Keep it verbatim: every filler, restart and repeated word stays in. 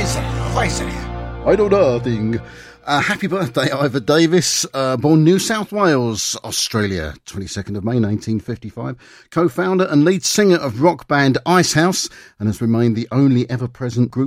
Crazy, crazy. I know nothing. Uh, happy birthday, Ivor Davis, uh, born New South Wales, Australia, twenty-second of May nineteen fifty-five, co-founder and lead singer of rock band Icehouse, and has remained the only ever-present group